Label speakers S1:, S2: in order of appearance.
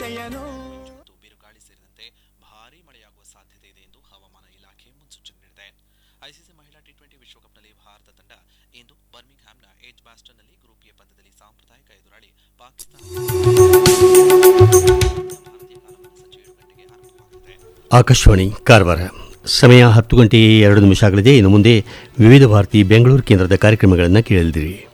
S1: ಗೆಳೆಯನು.
S2: ಮತ್ತು ಬಿರುಗಾಳಿ ಸೇರಿದಂತೆ ಭಾರೀ ಮಳೆಯಾಗುವ ಸಾಧ್ಯತೆ ಇದೆ ಎಂದು ಹವಾಮಾನ ಇಲಾಖೆ ಮುನ್ಸೂಚನೆ ನೀಡಿದೆ. ಐಸಿಸಿ ಮಹಿಳಾ ಟಿ20 ವಿಶ್ವಕಪ್ನಲ್ಲಿ ಭಾರತ ತಂಡ ಇಂದು ಬರ್ಮಿಂಗ್ಹ್ಯಾಮ್ನ ಏಜ್ ಬಾಸ್ಟನ್ನಲ್ಲಿ ಗ್ರೂಪ್ ಎ ಪಂದ್ಯದಲ್ಲಿ ಸಾಂಪ್ರದಾಯಿಕ ಎದುರಾಳಿ ಪಾಕಿಸ್ತಾನ ಭಾರತೀಯ ಕಾಲಮಾನ ಸಂಜೆ 7 ಗಂಟೆಗೆ ಆರಂಭವಾಗಲಿದೆ.
S3: ಆಕಾಶವಾಣಿ ಕಾರವಾರ ಸಮಯ 10 ಗಂಟೆ 2 ನಿಮಿಷ ಆಗಲಿದೆ. ಇನ್ನು ಮುಂದೆ ವಿವಿಧ ಭಾರತಿ ಬೆಂಗಳೂರು ಕೇಂದ್ರದ ಕಾರ್ಯಕ್ರಮಗಳನ್ನು ಕೇಳಲಿದ್ದೀರಿ.